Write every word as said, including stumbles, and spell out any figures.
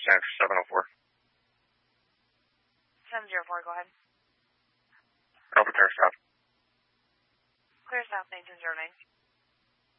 stand for seven oh four. seven oh four, go ahead. Over clear south. Clear south, nineteen oh nine.